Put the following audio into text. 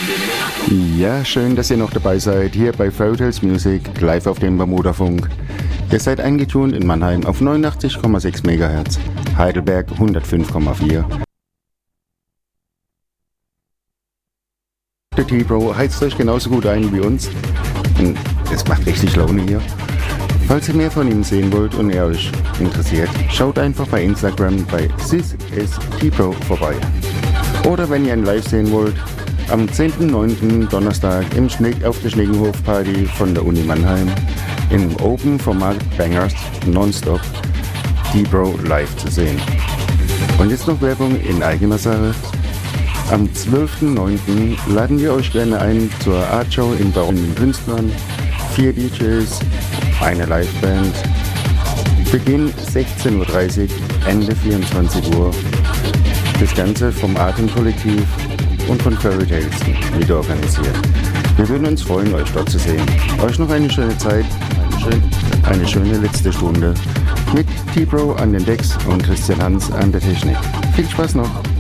Ja, schön, dass ihr noch dabei seid, hier bei Fairy Tales Music, live auf dem Bermuda-Funk. Ihr seid eingetunt in Mannheim auf 89,6 MHz, Heidelberg 105,4. Der T-Bro heizt euch genauso gut ein wie uns. Und es macht richtig Laune hier. Falls ihr mehr von ihm sehen wollt und er euch interessiert, schaut einfach bei Instagram bei SysSTbro vorbei. Oder wenn ihr ihn live sehen wollt, am 10.9. Donnerstag auf der Schneegenhof-Party von der Uni Mannheim im Open-Format Bangers Nonstop T-Bro live zu sehen. Und jetzt noch Werbung in eigener Sache. Am 12.9. laden wir euch gerne ein zur Artshow in Baum mit Künstlern, 4 DJs, eine Liveband. Beginn 16.30 Uhr, Ende 24 Uhr. Das Ganze vom Atem-Kollektiv und von Fairy Tales wieder organisiert. Wir würden uns freuen, euch dort zu sehen. Euch noch eine schöne Zeit, eine schöne letzte Stunde mit T-Bro an den Decks und Christian Hans an der Technik. Viel Spaß noch!